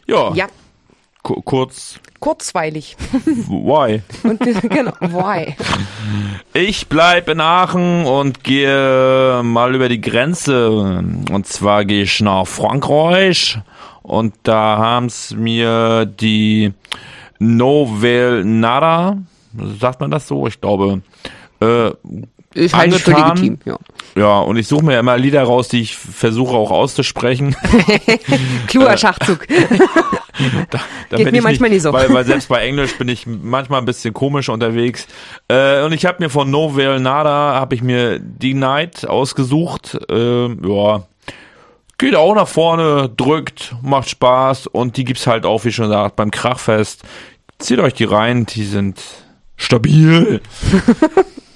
Ja. Ja, kurzweilig. Why? Und genau, why? Ich bleib in Aachen und gehe mal über die Grenze. Und zwar gehe ich nach Frankreich. Und da haben's mir die Nouvelle Nada, sagt man das so? Ich glaube, Ich halte es für legitim, ja. Ja, und ich suche mir immer Lieder raus, die ich versuche auch auszusprechen. Kluger Schachzug. Da Geht bin mir ich manchmal nicht so. Weil selbst bei Englisch bin ich manchmal ein bisschen komisch unterwegs. Und ich habe mir von Nouvelle Nada, habe ich mir Die Night ausgesucht. Ja, geht auch nach vorne, drückt, macht Spaß und die gibt's halt auch, wie schon gesagt, beim Krachfest. Zieht euch die rein, die sind stabil.